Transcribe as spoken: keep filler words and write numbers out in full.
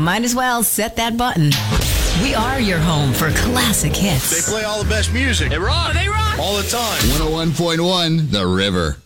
might as well set that button. We are your home for classic hits. They play all the best music. They rock. They rock. All the time. one oh one point one The River.